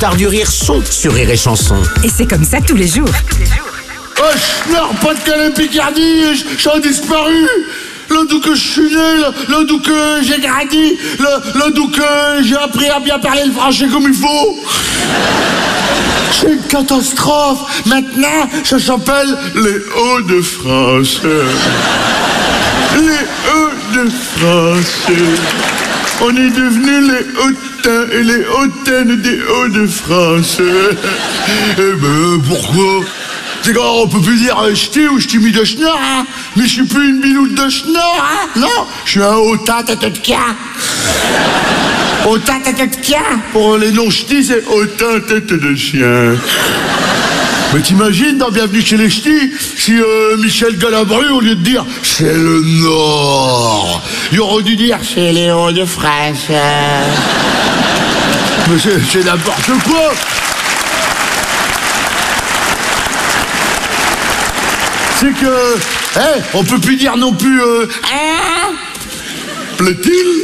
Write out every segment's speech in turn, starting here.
Stars du rire sont sur Rire et Chanson. Et c'est comme ça tous les jours. Oh, Pas-de-Calais, Picardie, j'ai disparu. Là d'où que je suis né, là d'où que j'ai grandi, là d'où que j'ai appris à bien parler le français comme il faut. C'est une catastrophe. Maintenant, ça s'appelle les Hauts-de-France. Les Hauts-de-France. On est devenus les hautains et les hautaines des Hauts-de-France. Eh ben, pourquoi? C'est quand on peut plus dire ch'ti ou ch'ti mis de schnorr, hein. Mais je suis plus une biloute de schnorr, hein. Non, je suis un hautain tête de quin. Hautain tête de quin. Pour les non-ch'tis, c'est hautain tête de chien. Mais t'imagines, dans Bienvenue chez les ch'tis, si Michel Galabru, au lieu de dire « c'est le Nord », il aurait dû dire « c'est les Hauts-de-France ». Mais c'est n'importe quoi. C'est que, on peut plus dire non plus, plaît-il?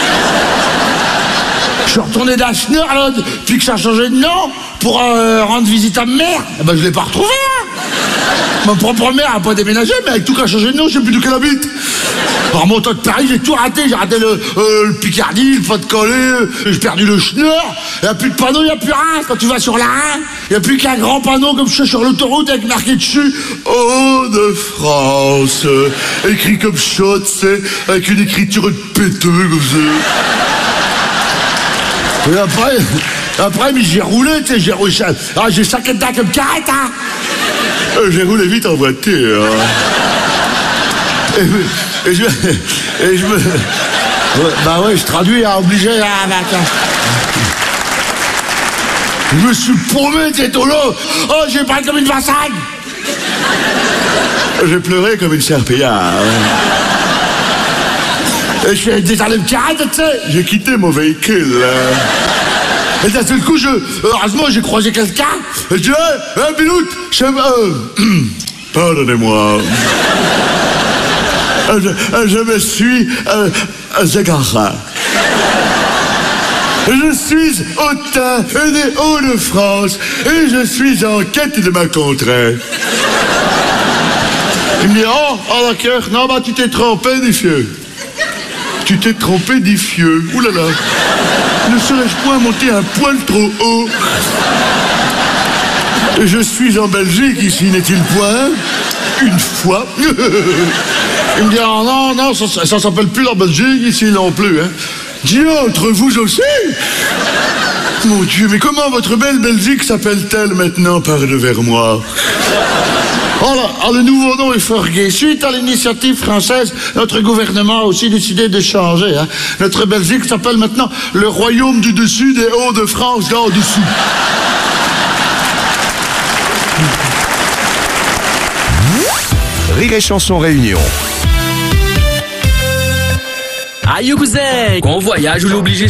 Je suis retourné d'Achner, là, depuis que ça a changé de nom, pour rendre visite à ma mère. Eh ben, je l'ai pas retrouvé, hein. Ma propre mère a pas déménagé, mais avec tout qui a changé de nom, je sais plus d'où qu'elle habite. En remontant de Paris, j'ai tout raté. J'ai raté le Picardie, le Pas-de-Calais, j'ai perdu le Schnorr. Il n'y a plus de panneau, il n'y a plus rien. Quand tu vas sur la 1, il n'y a plus qu'un grand panneau comme je suis sur l'autoroute avec marqué dessus Hauts-de-France. Écrit comme ça, tu sais, avec une écriture de péteux comme ça. Et après, mais j'ai roulé, tu sais, j'ai roulé. Ah, j'ai saqué dedans comme carrette, hein. J'ai roulé vite en voiture. Et je me... Bah ouais, je traduis, hein, obligé, hein, je me suis paumé, t'es au lot. Oh, j'ai parlé comme une vassagne. J'ai pleuré comme une serpillière. Et je suis descendu de carrette, tu sais. J'ai quitté mon véhicule. Et d'un seul coup, heureusement, j'ai croisé quelqu'un. Et je dis, hé, Biloute, pardonnez-moi. Je me suis égaré. Je suis hautain des Hauts-de-France et je suis en quête de ma contrée. Il me dit, oh d'accord, non, bah tu t'es trompé des fieux. Tu t'es trompé des fieux. Ouh là là. Ne serais-je point monter un poil trop haut? Je suis en Belgique, ici, n'est-il point? Une fois. Il me dit, oh, non, ça s'appelle plus la Belgique, ici non plus, hein. Diantre, vous aussi? Mon Dieu, mais comment votre belle Belgique s'appelle-t-elle maintenant par devers moi? Oh là, le nouveau nom est fort gai. Suite à l'initiative française, notre gouvernement a aussi décidé de changer, hein. Notre Belgique s'appelle maintenant le Royaume du Dessus des Hauts-de-France, là au-dessous. Rire et Chanson Réunion. Aïe cousin, qu'on voyage ou l'obligé